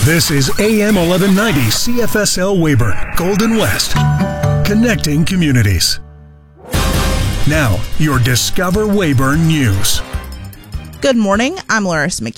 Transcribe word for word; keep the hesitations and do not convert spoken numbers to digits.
This is A M eleven ninety C F S L Weyburn, Golden West, connecting communities. Now, your Discover Weyburn News. Good morning. I'm Loris McKee.